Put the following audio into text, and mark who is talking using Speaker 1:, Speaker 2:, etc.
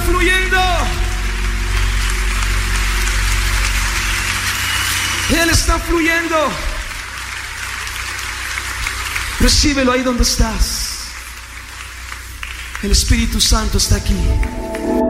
Speaker 1: fluyendo. Él está fluyendo. Recíbelo ahí donde estás. El Espíritu Santo está aquí.